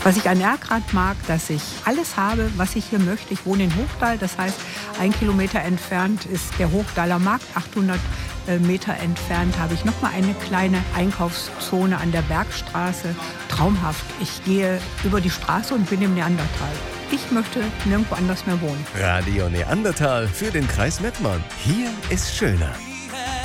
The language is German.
Was ich an Erkrath mag, dass ich alles habe, was ich hier möchte. Ich wohne in Hochdahl, das heißt, 1 Kilometer entfernt ist der Hochdaler Markt. 800 Meter entfernt habe ich nochmal eine kleine Einkaufszone an der Bergstraße. Traumhaft. Ich gehe über die Straße und bin im Neandertal. Ich möchte nirgendwo anders mehr wohnen. Radio Neandertal für den Kreis Mettmann. Hier ist schöner.